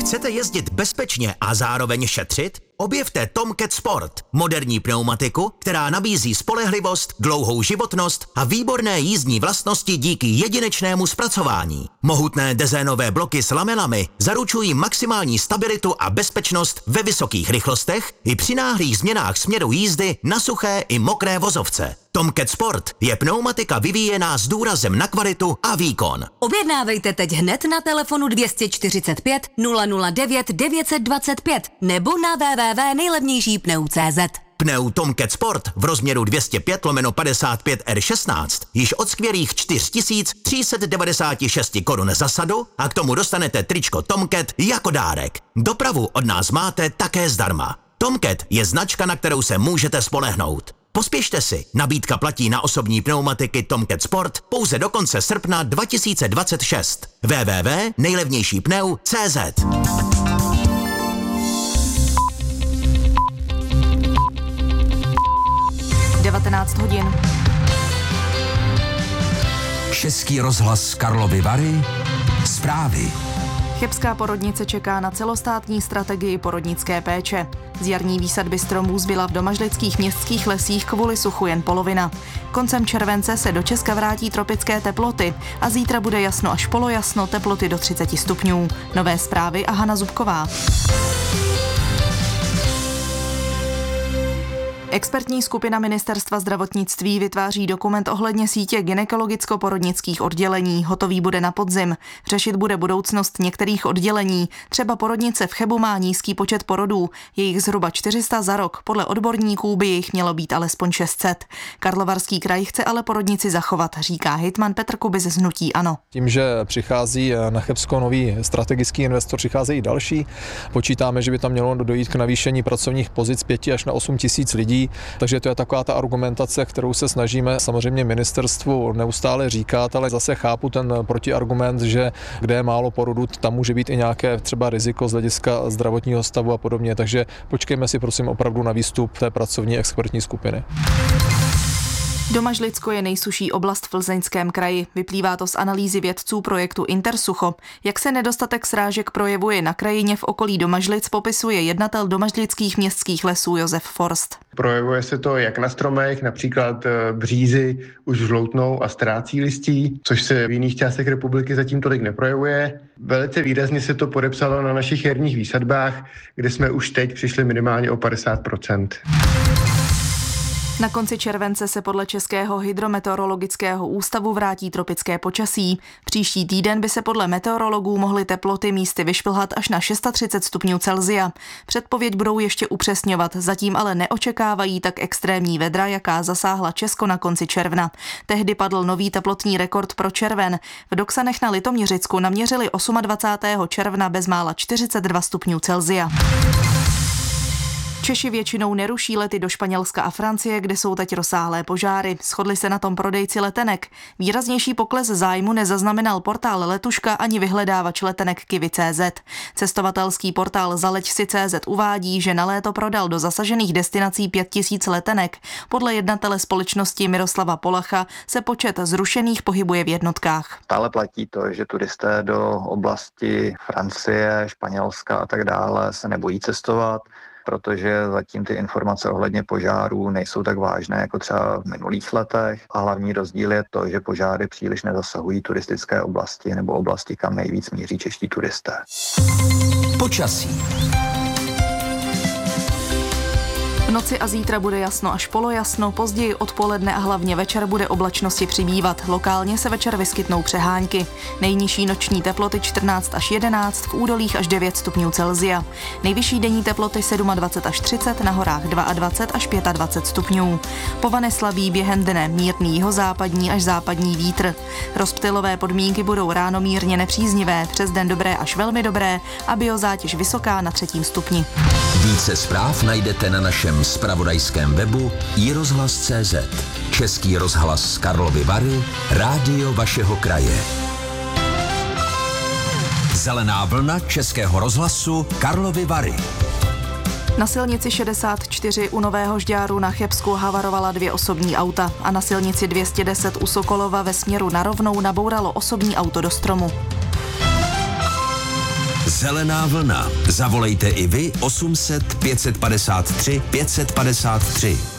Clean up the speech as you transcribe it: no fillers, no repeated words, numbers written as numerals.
Chcete jezdit bezpečně a zároveň šetřit? Objevte Tomcat Sport, moderní pneumatiku, která nabízí spolehlivost, dlouhou životnost a výborné jízdní vlastnosti díky jedinečnému zpracování. Mohutné dezénové bloky s lamelami zaručují maximální stabilitu a bezpečnost ve vysokých rychlostech i při náhlých změnách směru jízdy na suché i mokré vozovce. Tomcat Sport je pneumatika vyvíjená s důrazem na kvalitu a výkon. Objednávejte teď hned na telefonu 245 009 925 nebo na www.nejlevnějšípneu.cz. Pneu Tomcat Sport v rozměru 205/55 R16 již od skvělých 4396 korun za sadu a k tomu dostanete tričko Tomcat jako dárek. Dopravu od nás máte také zdarma. Tomcat je značka, na kterou se můžete spolehnout. Pospěšte si, nabídka platí na osobní pneumatiky Tomcat Sport pouze do konce srpna 2026. www.nejlevnějšípneu.cz. 19 hodin. Český rozhlas Karlovy Vary. Zprávy. Chebská porodnice čeká na celostátní strategii porodnické péče. Z jarní výsadby stromů zbyla v domažlických městských lesích kvůli suchu jen polovina. Koncem července se do Česka vrátí tropické teploty a zítra bude jasno až polojasno, teploty do 30 stupňů. Nové zprávy a Hana Zubková. Expertní skupina Ministerstva zdravotnictví vytváří dokument ohledně sítě gynekologicko-porodnických oddělení. Hotový bude na podzim. Řešit bude budoucnost některých oddělení. Třeba porodnice v Chebu má nízký počet porodů. Je jich zhruba 400 za rok. Podle odborníků by jich mělo být alespoň 600. Karlovarský kraj chce ale porodnici zachovat, říká hejtman Petr Kubic z hnutí ANO. Tím, že přichází na Chebsko nový strategický investor, přicházejí další. Počítáme, že by tam mělo dojít k navýšení pracovních pozic 5 až na 8 tisíc lidí. Takže to je taková ta argumentace, kterou se snažíme samozřejmě ministerstvu neustále říkat, ale zase chápu ten protiargument, že kde je málo porodů, tam může být i nějaké třeba riziko z hlediska zdravotního stavu a podobně. Takže počkejme si prosím opravdu na výstup té pracovní expertní skupiny. Domažlicko je nejsušší oblast v Plzeňském kraji. Vyplývá to z analýzy vědců projektu Intersucho. Jak se nedostatek srážek projevuje na krajině v okolí Domažlic, popisuje jednatel domažlických městských lesů Josef Forst. Projevuje se to jak na stromech, například břízy už žloutnou a ztrácí listí, což se v jiných částech republiky zatím tolik neprojevuje. Velice výrazně se to podepsalo na našich jarních výsadbách, kde jsme už teď přišli minimálně o 50%. Na konci července se podle Českého hydrometeorologického ústavu vrátí tropické počasí. Příští týden by se podle meteorologů mohly teploty místy vyšplhat až na 630 stupňů Celsia. Předpověď budou ještě upřesňovat, zatím ale neočekávají tak extrémní vedra, jaká zasáhla Česko na konci června. Tehdy padl nový teplotní rekord pro červen. V Doksanech na Litoměřicku naměřili 28. června bezmála 42 stupňů Celsia. Češi většinou neruší lety do Španělska a Francie, kde jsou teď rozsáhlé požáry. Shodli se na tom prodejci letenek. Výraznější pokles zájmu nezaznamenal portál Letuška ani vyhledávač letenek Kiwi.cz. Cestovatelský portál Zaleď.si.cz uvádí, že na léto prodal do zasažených destinací 5000 letenek. Podle jednatele společnosti Miroslava Polacha se počet zrušených pohybuje v jednotkách. Stále platí to, že turisté do oblasti Francie, Španělska a tak dále se nebojí cestovat, protože zatím ty informace ohledně požárů nejsou tak vážné jako třeba v minulých letech. A hlavní rozdíl je to, že požáry příliš nezasahují turistické oblasti nebo oblasti, kam nejvíc míří čeští turisté. Počasí. V noci a zítra bude jasno až polojasno, později odpoledne a hlavně večer bude oblačnosti přibývat. Lokálně se večer vyskytnou přehánky. Nejnižší noční teploty 14 až 11, v údolích až 9 stupňů Celsia. Nejvyšší denní teploty 27 až 30, na horách 22 až 25 stupňů. Povane slabý během dne, mírný jihozápadní až západní vítr. Rozptylové podmínky budou ráno mírně nepříznivé, přes den dobré až velmi dobré a biozátěž vysoká na 3. stupni. Více zpráv najdete na našem zpravodajském webu iRozhlas.cz. Český rozhlas Karlovy Vary, rádio vašeho kraje. Zelená vlna Českého rozhlasu Karlovy Vary. Na silnici 64 u Nového Žďáru na Chebsku havarovala 2 osobní auta a na silnici 210 u Sokolova ve směru na Rovnou nabouralo osobní auto do stromu. Zelená vlna. Zavolejte i vy 800 553 553.